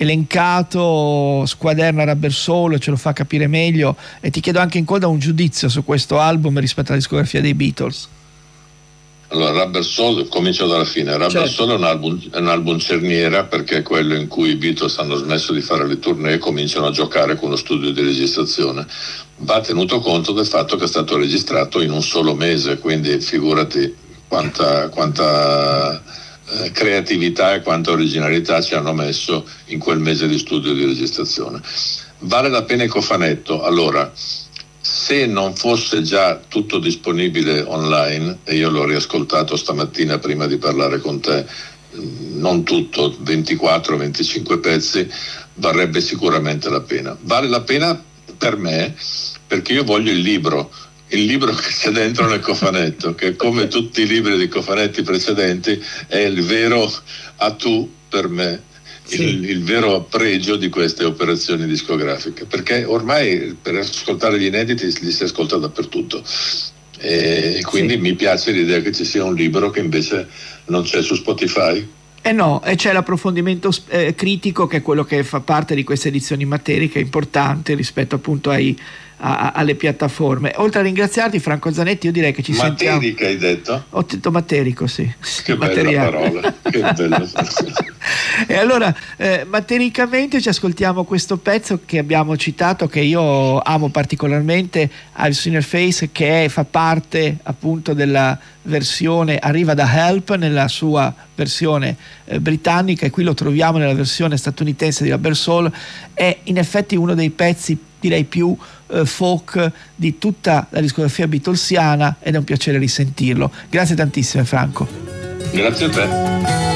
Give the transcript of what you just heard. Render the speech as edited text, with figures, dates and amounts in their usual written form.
elencato, squaderna Rubber Soul, ce lo fa capire meglio, e ti chiedo anche in coda un giudizio su questo album rispetto alla discografia dei Beatles. Allora, Rubber Soul, comincio dalla fine. Rubber Soul è un album cerniera, perché è quello in cui i Beatles hanno smesso di fare le tournée e cominciano a giocare con uno studio di registrazione. Va tenuto conto del fatto che è stato registrato in un solo mese, quindi figurati quanta creatività e quanta originalità ci hanno messo in quel mese di studio di registrazione. Vale la pena il cofanetto? Allora, se non fosse già tutto disponibile online, e io l'ho riascoltato stamattina prima di parlare con te, non tutto, 24-25 pezzi, varrebbe sicuramente la pena. Vale la pena per me perché io voglio il libro che c'è dentro nel cofanetto, che come tutti i libri di cofanetti precedenti è il vero atout per me. Sì. Il vero pregio di queste operazioni discografiche, perché ormai per ascoltare gli inediti li si ascolta dappertutto, e quindi mi piace l'idea che ci sia un libro che invece non c'è su Spotify. No, e c'è l'approfondimento critico, che è quello che fa parte di queste edizioni materiche, importante rispetto appunto alle piattaforme. Oltre a ringraziarti, Franco Zanetti, io direi che ci sentiamo. Materica hai detto? Ho detto materico, sì. Che bella parola, che bella. E allora matericamente ci ascoltiamo questo pezzo che abbiamo citato, che io amo particolarmente, I've Seen Her Face, che fa parte appunto della versione, arriva da Help nella sua versione britannica, e qui lo troviamo nella versione statunitense di Rubber Soul. È in effetti uno dei pezzi, direi, più folk di tutta la discografia beatlesiana, ed è un piacere risentirlo. Grazie tantissimo, Franco. Grazie a te.